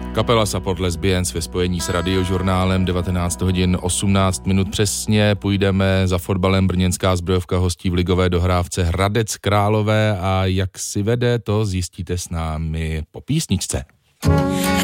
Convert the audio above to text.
Kapela Support Lesbians ve spojení s radiožurnálem 19 hodin 18 minut přesně. Půjdeme za fotbalem. Brněnská Zbrojovka hostí v ligové dohrávce Hradec Králové a jak si vede, to zjistíte s námi po písničce.